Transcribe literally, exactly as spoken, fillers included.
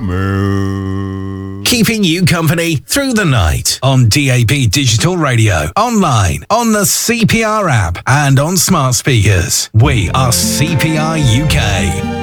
Moo. Keeping you company through the night on D A B Digital Radio, online, on the C P R app, and on smart speakers. We are C P R U K.